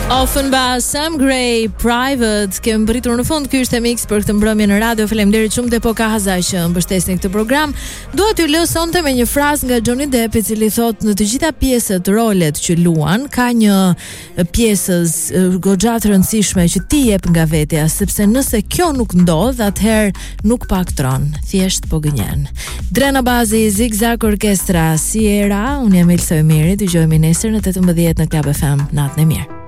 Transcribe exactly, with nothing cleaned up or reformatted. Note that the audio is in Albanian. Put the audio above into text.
Offenbach, Sam Gray, Private. Kemë mbritur në fund. Ky është Mix për këtë mbrëmje në radio. Faleminderit shumë Depo Kaza që mbështesni këtë program. Dua t'ju lë sonte me një frazë nga Johnny Depp, i cili thotë në të gjitha pjesët, rolet që luan, ka një pjesës goxha të rëndësishme që ti jep nga vetja, sepse nëse kjo nuk ndodh, atëherë nuk paktron, thjesht po gënjen. Drena Bazi, Zigzag Orkestra, Sierra, unë jam Elsa Ymiri, dëgjojmë nesër në tetëmbëdhjetë në Club F M. Natën e mirë.